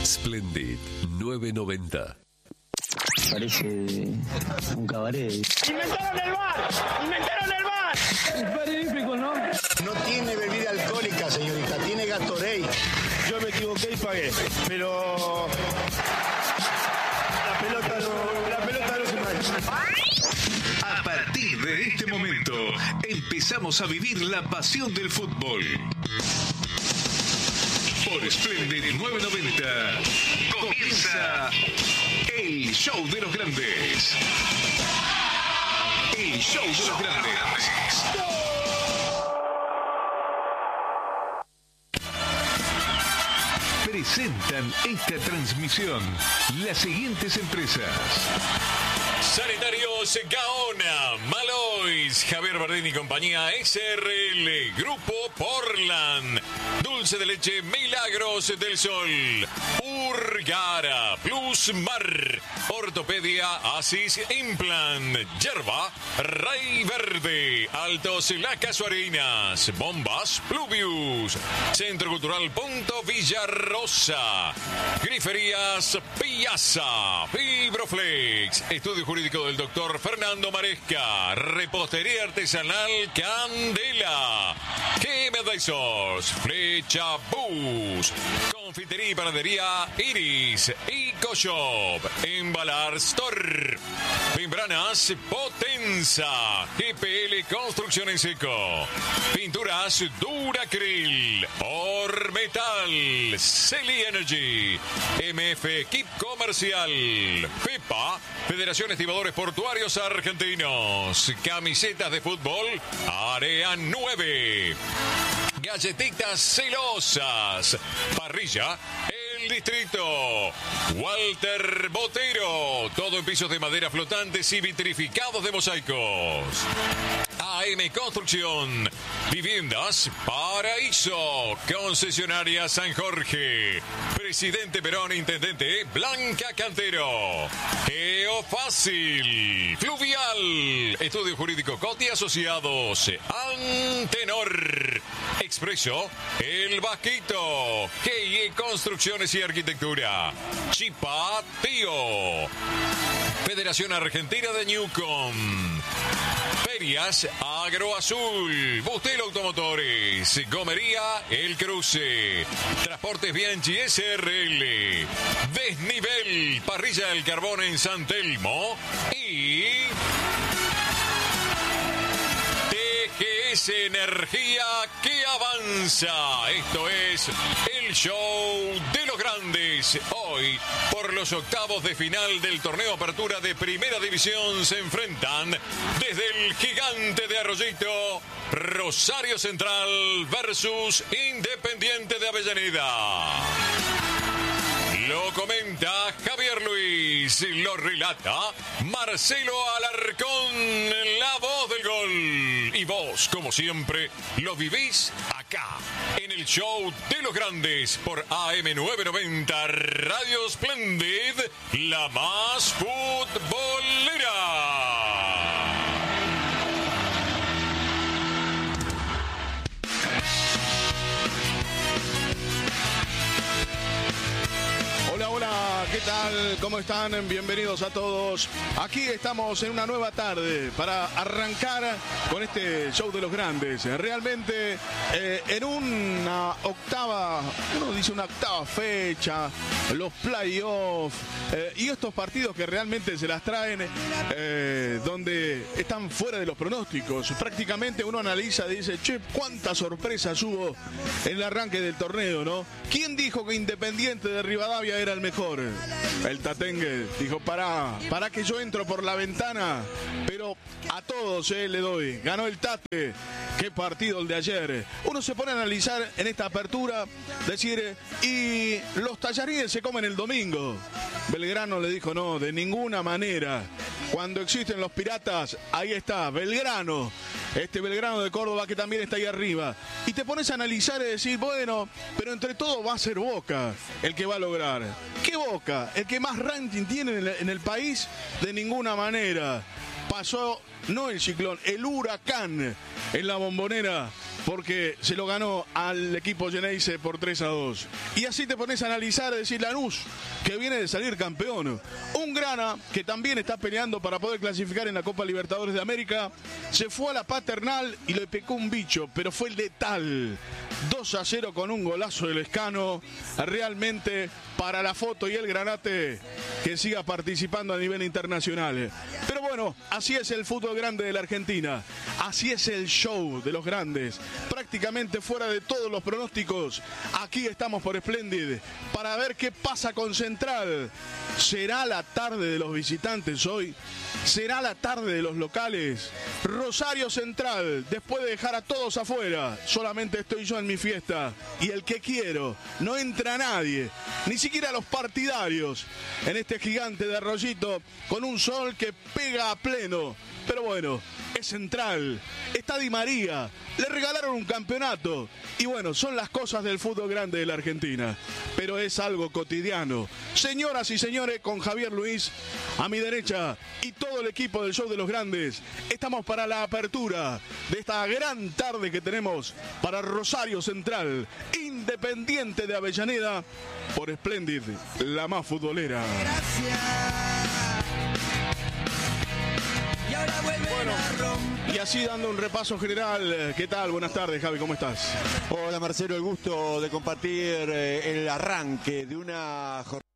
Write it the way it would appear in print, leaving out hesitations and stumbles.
Splendid 990. Parece un cabaret. ¡Inventaron el bar! ¡Inventaron el bar! Es magnífico, ¿no? No tiene bebida alcohólica, señorita, tiene Gatorade. Yo me equivoqué y pagué, pero la pelota no se maneja. A partir de este momento, empezamos a vivir la pasión del fútbol. Por Splendid 990 comienza el show de los grandes. El show de los grandes. Presentan esta transmisión las siguientes empresas: Sanitarios Gaona, Malois, Javier Bardini y compañía, SRL, Grupo Portland, Dulce de Leche Milagros del Sol, Urgara, Plus Mar, Ortopedia Asis Implant, Yerba, Rey Verde, Altos La Casuarinas, Bombas Pluvius, Centro Cultural Punto Villarrosa, Griferías Piazza, Fibroflex, Estudio Jurídico del Dr. Fernando Maresca, Repostería Artesanal Candela, Medaisos, Flecha Bus, Confitería y Panadería Iris, EcoShop, Embalar Store, Membranas Potenza, GPL Construcción en Seco, Pinturas Duracril, Ormetal, Celi Energy, MF Equip Comercial, FEPA, Federación Estibadores Portuarios Argentinos, Camisetas de Fútbol, Área 9, Galletitas Celosas, Parrilla, El Distrito, Walter Botero, todo en pisos de madera flotantes y vitrificados de mosaicos. AM Construcción, Viviendas Paraíso, Concesionaria San Jorge, Presidente Perón, Intendente Blanca Cantero, Geofácil, Fluvial, Estudio Jurídico Coti Asociados, Antenor, Expreso, El Vasquito, GIE Construcciones y Arquitectura, Chipatío, Federación Argentina de Newcom, Ferias Agroazul, Bustelo Automotores, Gomería El Cruce, Transportes Bianchi SRL, Desnivel, Parrilla del Carbón en San Telmo y TGS Energía que avanza. Esto es el show de los grandes. Hoy, por los octavos de final del torneo Apertura de Primera División, se enfrentan desde el Gigante de Arroyito, Rosario Central versus Independiente de Avellaneda. Lo comenta Javier Luis, lo relata Marcelo Alarcón, la voz del gol. Y vos, como siempre, lo vivís acá, en el show de los grandes, por AM990 Radio Splendid, la más futbolera. Hola, ¿qué tal? ¿Cómo están? Bienvenidos a todos. Aquí estamos en una nueva tarde para arrancar con este show de los grandes. Realmente en una octava, uno dice una octava fecha, los playoffs y estos partidos que realmente se las traen donde están fuera de los pronósticos. Prácticamente uno analiza y dice, che, cuántas sorpresas hubo en el arranque del torneo, ¿no? ¿Quién dijo que Independiente de Rivadavia era el mejor? El Tatengue dijo, para que yo entro por la ventana, pero a todos le doy. Ganó el Tate. Qué partido el de ayer. Uno se pone a analizar en esta apertura, decir, y los tallarines se comen el domingo. Belgrano le dijo, no, de ninguna manera. Cuando existen los piratas, ahí está, Belgrano. Este Belgrano de Córdoba que también está ahí arriba. Y te pones a analizar y decir, bueno, pero entre todo va a ser Boca el que va a lograr. ¿Qué Boca? El que más ranking tiene en el país, de ninguna manera. Pasó, no el ciclón, el huracán en la Bombonera porque se lo ganó al equipo Geneise por 3-2. Y así te pones a analizar, decir Lanús, que viene de salir campeón. Un Grana, que también está peleando para poder clasificar en la Copa Libertadores de América, se fue a la Paternal y le picó un bicho, pero fue letal. 2-0 con un golazo del Lescano. Realmente para la foto y el granate que siga participando a nivel internacional. Pero bueno, así es el fútbol grande de la Argentina. Así es el show de los grandes. Prácticamente fuera de todos los pronósticos. Aquí estamos por Splendid para ver qué pasa con Central. ¿Será la tarde de los visitantes hoy? ¿Será la tarde de los locales? Rosario Central, después de dejar a todos afuera, solamente estoy yo en mi fiesta y el que quiero, no entra nadie, ni siquiera los partidarios, en este gigante de Arroyito con un sol que pega a pleno. Pero bueno, es Central, está Di María, le regalaron un campeonato y bueno, son las cosas del fútbol grande de la Argentina, pero es algo cotidiano. Señoras y señores, con Javier Luis a mi derecha y todo el equipo del Show de los Grandes, estamos para la apertura de esta gran tarde que tenemos para Rosario Central, Independiente de Avellaneda, por Splendid, la más futbolera. Bueno, y así dando un repaso general, ¿qué tal? Buenas tardes, Javi, ¿cómo estás? Hola Marcelo, el gusto de compartir el arranque de una jornada.